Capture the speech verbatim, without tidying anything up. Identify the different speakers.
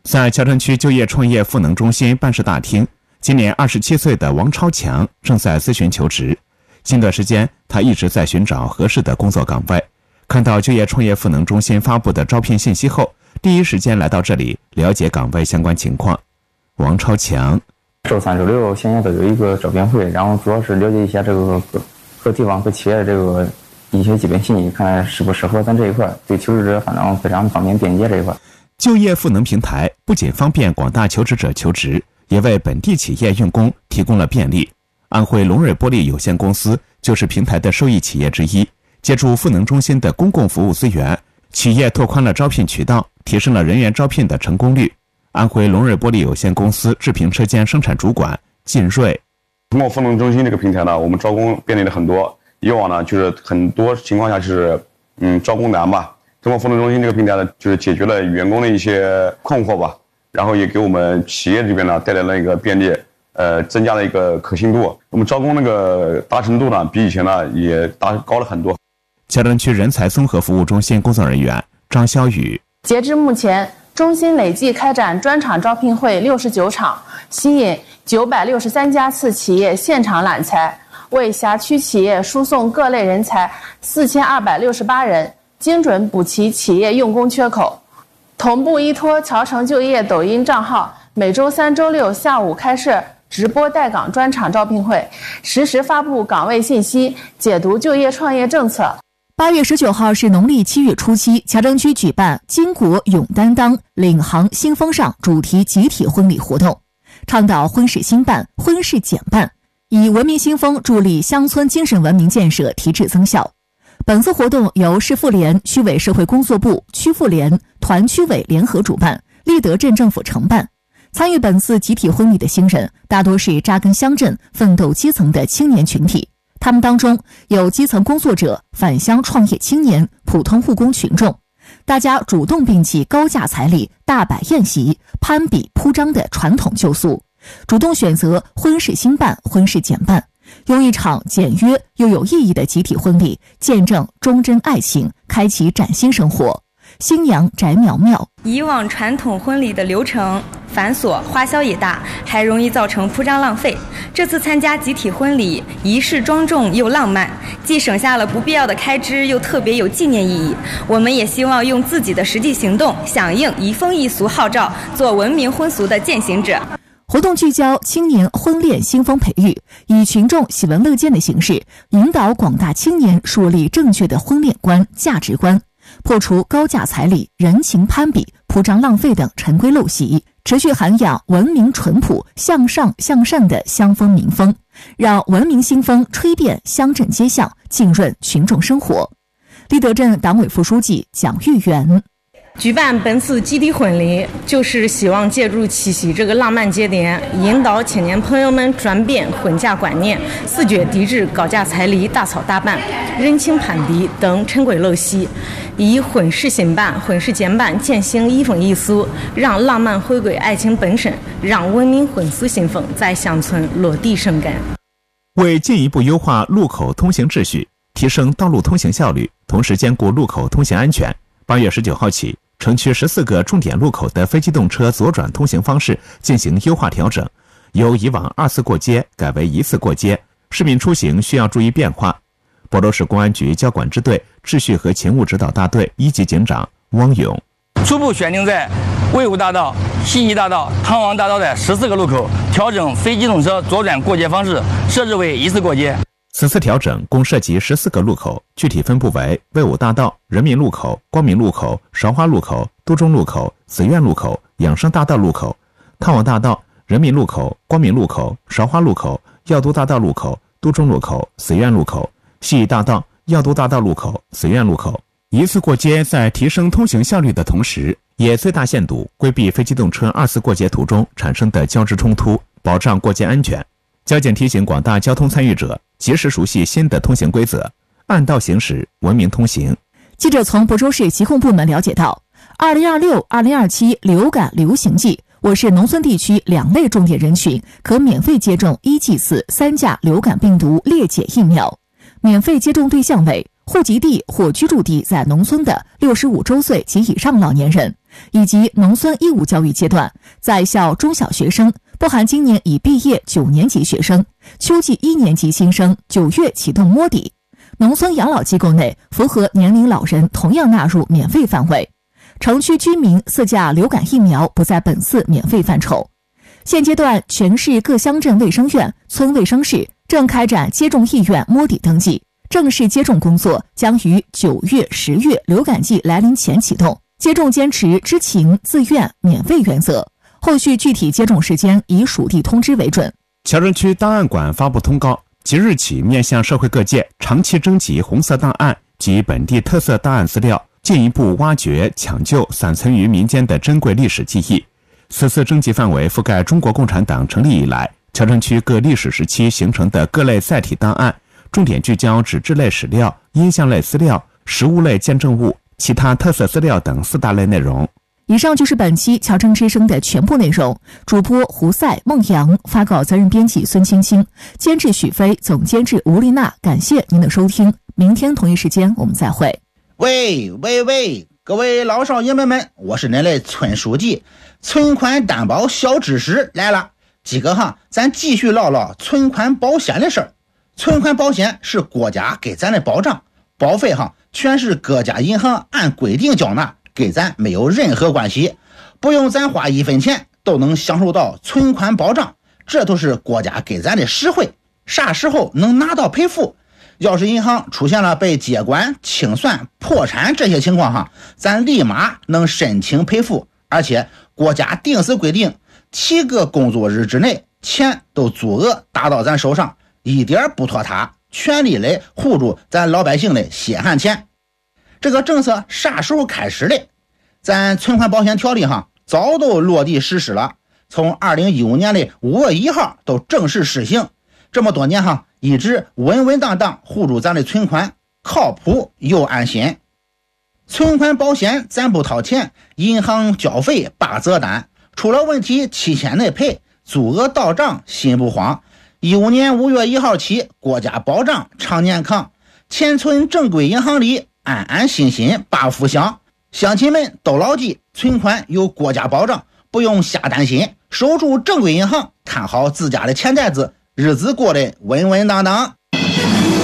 Speaker 1: 在桥城区就业创业赋能中心办事大厅，今年二十七岁的王超强正在咨询求职。近段时间，他一直在寻找合适的工作岗位。看到就业创业赋能中心发布的招聘信息后，第一时间来到这里了解岗位相关情况。王超强，
Speaker 2: 周三、周六线下都有一个招聘会，然后主要是了解一下这个各各地方各企业的这个一些基本信息，看看适不适合咱这一块，对求职者反正非常方便便捷这一块。
Speaker 1: 就业赋能平台不仅方便广大求职者求职，也为本地企业用工提供了便利。安徽龙瑞玻璃有限公司就是平台的受益企业之一。借助赋能中心的公共服务资源，企业拓宽了招聘渠道，提升了人员招聘的成功率。安徽龙瑞玻璃有限公司制品车间生产主管靳瑞，
Speaker 3: 通过赋能中心这个平台呢，我们招工便利了很多。以往呢，就是很多情况下就是嗯招工难吧。通过赋能中心这个平台呢，就是解决了员工的一些困惑吧，然后也给我们企业这边呢带来了一个便利，呃，增加了一个可信度。我们招工那个达成度呢，比以前呢也达高了很多。
Speaker 1: 桥城区人才综合服务中心工作人员张潇雨，
Speaker 4: 截至目前，中心累计开展专场招聘会六十九场，吸引九百六十三家次企业现场揽才，为辖区企业输送各类人才四千二百六十八人，精准补齐企业用工缺口。同步依托桥城就业抖音账号，每周三、周六下午开设直播带岗专场招聘会，实时发布岗位信息，解读就业创业政策。
Speaker 5: 八月十九号是农历七月初七，桥城区举办巾帼勇担当，领航新风尚主题集体婚礼活动，倡导婚事兴办、婚事简办，以文明新风助力乡村精神文明建设提质增效。本次活动由市妇联、区委社会工作部、区妇联、团区委联合主办，立德镇政府承办。参与本次集体婚礼的新人大多是扎根乡镇、奋斗基层的青年群体，他们当中有基层工作者、返乡创业青年、普通务工群众。大家主动摒弃高价彩礼、大摆宴席、攀比铺张的传统旧俗，主动选择婚事兴办、婚事简办，用一场简约又有意义的集体婚礼，见证忠贞爱情，开启崭新生活。新娘翟苗苗，
Speaker 6: 以往传统婚礼的流程繁琐，花销也大，还容易造成铺张浪费。这次参加集体婚礼，仪式庄重又浪漫，既省下了不必要的开支，又特别有纪念意义。我们也希望用自己的实际行动，响应移风易俗号召，做文明婚俗的践行者。
Speaker 5: 活动聚焦青年婚恋新风培育，以群众喜闻乐见的形式，引导广大青年树立正确的婚恋观、价值观，破除高价彩礼、人情攀比、铺张浪费等陈规陋习，持续涵养文明淳朴、向上向善的乡风民风，让文明新风吹遍乡镇街巷，浸润群众生活。立德镇党委副书记蒋玉元，
Speaker 7: 举办本次集体婚礼，就是希望借助七夕这个浪漫节点，引导青年朋友们转变婚嫁观念，自觉抵制高价彩礼、大操大办、人情攀比等陈规陋习，以婚事兴办、婚事简办践行移风易俗，让浪漫回归爱情本身，让文明婚俗新风在乡村落地生根。
Speaker 1: 为进一步优化路口通行秩序，提升道路通行效率，同时兼顾路口通行安全，八月十九号起，城区十四个重点路口的非机动车左转通行方式进行优化调整，由以往二次过街改为一次过街，市民出行需要注意变化。亳州市公安局交管支队秩序和勤务指导大队一级警长汪勇，
Speaker 8: 初步选定在魏武大道、西溪大道、汤王大道的十四个路口调整非机动车左转过街方式，设置为一次过街。
Speaker 1: 此次调整共涉及十四个路口，具体分布为魏武大道、人民路口、光明路口、韶华路口、都中路口、紫苑路口、养生大道路口、汤王大道、人民路口、光明路口、韶华路口、耀都大道路口、都中路口、紫苑路口、西义大道、耀都大道路口、紫苑路口。一次过街在提升通行效率的同时，也最大限度规避非机动车二次过街途中产生的交织冲突，保障过街安全。交警提醒广大交通参与者及时熟悉新的通行规则，按道行驶，文明通行。
Speaker 5: 记者从亳州市疾控部门了解到，二零二六、二零二七流感流行季，我市农村地区两类重点人群可免费接种一剂次三价流感病毒裂解疫苗。免费接种对象为户籍地或居住地在农村的六十五周岁及以上老年人， 以及农村义务教育阶段在校中小学生（不含今年已毕业九年级学生）、秋季一年级新生九月启动摸底。农村养老机构内符合年龄老人同样纳入免费范围。城区居民四价流感疫苗不在本次免费范畴。现阶段，全市各乡镇卫生院、村卫生室正开展接种意愿摸底登记，正式接种工作将于九月、十月流感季来临前启动。接种坚持知情、自愿、免费原则，后续具体接种时间以属地通知为准。
Speaker 1: 乔城区档案馆发布通告，即日起面向社会各界长期征集红色档案及本地特色档案资料，进一步挖掘、抢救散存于民间的珍贵历史记忆。此次征集范围覆盖中国共产党成立以来乔城区各历史时期形成的各类载体档案，重点聚焦纸质类史料、音像类资料、实物类见证物、其他特色资料等四大类内容。
Speaker 5: 以上就是本期乔城之声的全部内容。主播胡赛、孟阳，发稿责任编辑孙青青，监制许飞，总监制吴丽娜。感谢您的收听，明天同一时间我们再会。
Speaker 9: 喂喂喂，各位老少爷们们，我是您的村书记。存款担保小知识来了，几个哈，咱继续唠唠存款保险的事儿。存款保险是国家给咱的保障，保费哈全是各家银行按规定缴纳，给咱没有任何关系，不用咱花一分钱都能享受到存款保障，这都是国家给咱的实惠。啥时候能拿到赔付？要是银行出现了被接管、清算、破产这些情况哈，咱立马能申请赔付，而且国家定时规定七个工作日之内钱都足额打到咱手上，一点不拖沓，全力来护住咱老百姓的血汗钱。这个政策啥时候开始的？咱存款保险条例哈早都落地实施了，从二零一五年的五月一号都正式实行。这么多年哈，一直稳稳当当护住咱的存款，靠谱又安心。存款保险咱不掏钱，银行交费八折单，出了问题七天内赔，足额到账心不慌。一五年五月一号起，国家保障常年扛，钱存正规银行里，安安心心把福享。乡亲们都牢记，存款有国家保障，不用瞎担心，守住正规银行，看好自家的钱袋子，日子过得稳稳当当。